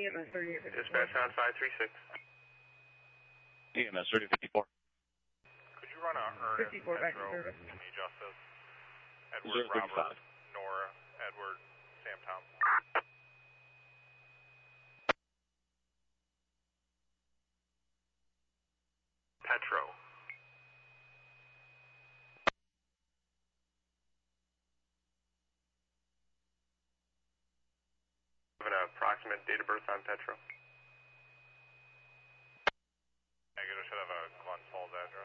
EMS 3854. Dispatch on 536. EMS 3054. Could you run a Ernest 54 back to Pedro, service. Jimmy Justice, Edward 035. Robert, Nora, Edward, Sam Tom. Petro. Have an approximate date of birth on Petro. Negative, should have a Glens Falls address.